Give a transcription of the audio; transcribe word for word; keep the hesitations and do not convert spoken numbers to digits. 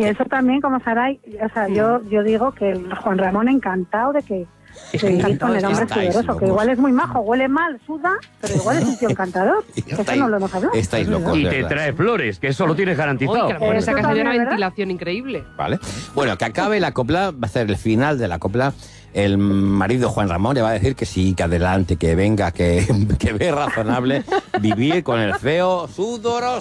pienso también como Saray, o sea, mm. yo yo digo que el Juan Ramón encantado de que Es que encantado, con el hombre sudoroso, que igual es muy majo, huele mal, suda, pero igual es un tío encantador. Eso no lo hemos hablado. Estáis locos. Y te trae flores, que eso lo tienes garantizado. Uy, que por esa casa de una ventilación increíble. Vale. Bueno, que acabe la copla, va a ser el final de la copla. El marido Juan Ramón le va a decir que sí, que adelante, que venga, que, que ve razonable vivir con el feo sudoroso.